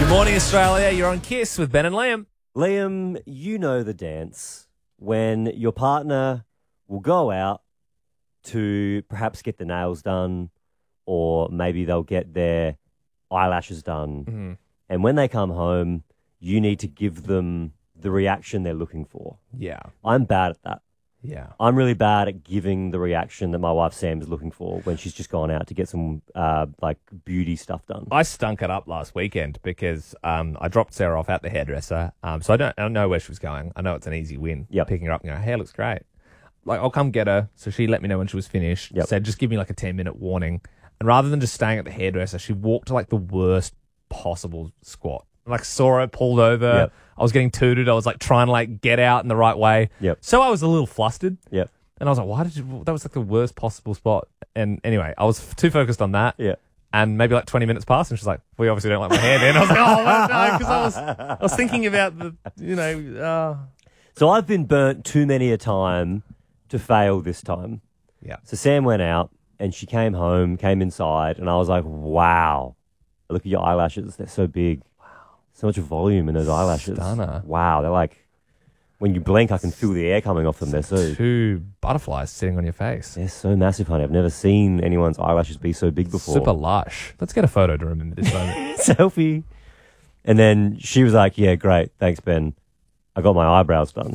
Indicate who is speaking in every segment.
Speaker 1: Good morning, Australia. You're on Kiss with Ben and Liam.
Speaker 2: Liam, you know the dance when your partner will go out to perhaps get the nails done, or maybe they'll get their eyelashes done.
Speaker 1: Mm-hmm.
Speaker 2: And when they come home, you need to give them the reaction they're looking for.
Speaker 1: Yeah.
Speaker 2: I'm bad at that.
Speaker 1: Yeah.
Speaker 2: I'm really bad at giving the reaction that my wife Sam is looking for when she's just gone out to get some beauty stuff done.
Speaker 1: I stunk it up last weekend because I dropped Sarah off at the hairdresser. So I don't know where she was going. I know it's an easy win.
Speaker 2: Yep.
Speaker 1: Picking her up and going, hair looks great. Like, I'll come get her. So she let me know when she was finished.
Speaker 2: Yep.
Speaker 1: Said, just give me like a 10-minute warning. And rather than just staying at the hairdresser, she walked to like the worst possible squat. Like, saw her, pulled over.
Speaker 2: Yep.
Speaker 1: I was getting tooted. I was like trying to like get out in the right way.
Speaker 2: Yep.
Speaker 1: So I was a little flustered.
Speaker 2: Yep.
Speaker 1: And I was like, why did you? That was like the worst possible spot. And anyway, I was too focused on that.
Speaker 2: Yeah.
Speaker 1: And maybe like 20 minutes passed, and she's like, we obviously don't like my hair then. I was like, oh, well, no, because I was thinking about the,
Speaker 2: So I've been burnt too many a time to fail this time.
Speaker 1: Yeah.
Speaker 2: So Sam went out and she came home, came inside, and I was like, wow, look at your eyelashes. They're so big. Wow. So much volume in those eyelashes.
Speaker 1: Stunner.
Speaker 2: Wow. They're like, when you blink, I can feel the air coming off them. They're so,
Speaker 1: two butterflies sitting on your face.
Speaker 2: they're so massive, honey. I've never seen anyone's eyelashes be so big before.
Speaker 1: Super lush. Let's get a photo to remember this moment.
Speaker 2: Selfie. And then she was like, yeah, great. Thanks, Ben. I got my eyebrows done.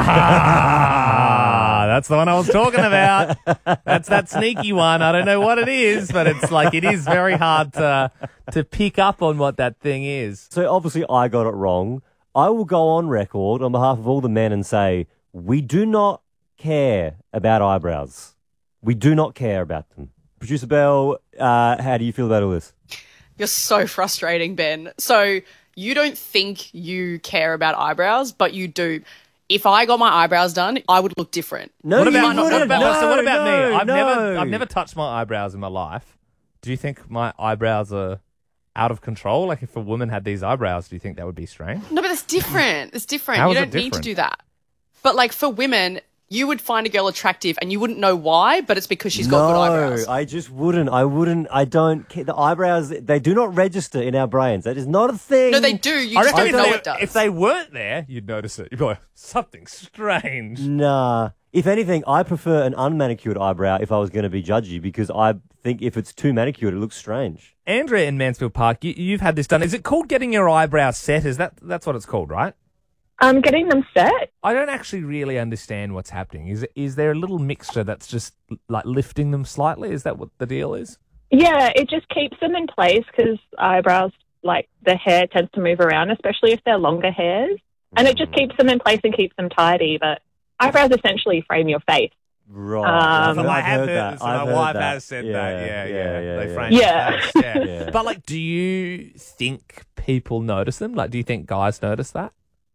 Speaker 1: That's the one I was talking about. That's that sneaky one. I don't know what it is, but it's like it is very hard to pick up on what that thing is.
Speaker 2: So obviously I got it wrong. I will go on record on behalf of all the men and say, we do not care about eyebrows. We do not care about them. Producer Bell, how do you feel about all this?
Speaker 3: You're so frustrating, Ben. So you don't think you care about eyebrows, but you do. If I got my eyebrows done, I would look different.
Speaker 2: No,
Speaker 1: What
Speaker 2: you
Speaker 1: about,
Speaker 2: wouldn't.
Speaker 1: what about me?
Speaker 2: No.
Speaker 1: I've never touched my eyebrows in my life. Do you think my eyebrows are out of control? Like, if a woman had these eyebrows, do you think that would be strange?
Speaker 3: No, but that's different. It's different.
Speaker 1: How
Speaker 3: You
Speaker 1: is it
Speaker 3: don't need to
Speaker 1: different?
Speaker 3: do that. But like for women, you would find a girl attractive and you wouldn't know why, but it's because she's got good eyebrows.
Speaker 2: I just wouldn't. I don't care. The eyebrows, they do not register in our brains. That is not a thing.
Speaker 3: No, they do. You
Speaker 1: I
Speaker 3: just
Speaker 1: reckon
Speaker 3: don't know it does.
Speaker 1: if they weren't there, you'd notice it. You'd be like, something strange.
Speaker 2: Nah. If anything, I prefer an unmanicured eyebrow if I was going to be judgy, because I think if it's too manicured, it looks strange.
Speaker 1: Andrea in Mansfield Park, you've had this done. Is it called getting your eyebrows set? That's what it's called, right?
Speaker 4: Getting them set.
Speaker 1: I don't actually really understand what's happening. Is there a little mixture that's just like lifting them slightly? Is that what the deal is?
Speaker 4: Yeah, it just keeps them in place because eyebrows, like the hair tends to move around, especially if they're longer hairs. And it just keeps them in place and keeps them tidy. But eyebrows essentially frame your face.
Speaker 2: Right.
Speaker 1: So
Speaker 2: I've heard that.
Speaker 1: So
Speaker 2: I've
Speaker 1: my
Speaker 2: heard
Speaker 1: wife
Speaker 2: that.
Speaker 1: has said that. Yeah. They frame
Speaker 4: Yeah.
Speaker 1: your face, yeah.
Speaker 2: Yeah.
Speaker 1: But like, do you think people notice them? Like, do you think guys notice that?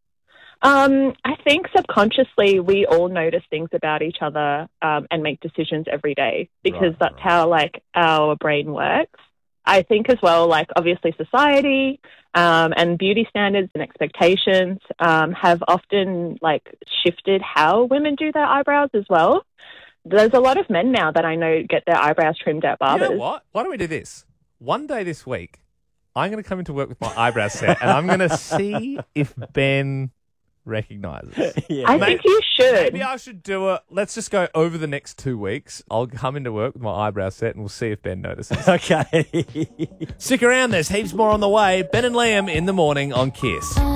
Speaker 4: I think subconsciously we all notice things about each other and make decisions every day because that's how like our brain works. I think as well, like obviously society and beauty standards and expectations have often like shifted how women do their eyebrows as well. There's a lot of men now that I know get their eyebrows trimmed at barbers.
Speaker 1: You know what? Why don't we do this? One day this week, I'm going to come into work with my eyebrows set and I'm going to see if Ben recognizes.
Speaker 2: Yeah.
Speaker 4: I think you should.
Speaker 1: Maybe I should do it. Let's just go over the next 2 weeks. I'll come into work with my eyebrows set and we'll see if Ben notices.
Speaker 2: Okay.
Speaker 1: Stick around. There's heaps more on the way. Ben and Liam in the morning on Kiss.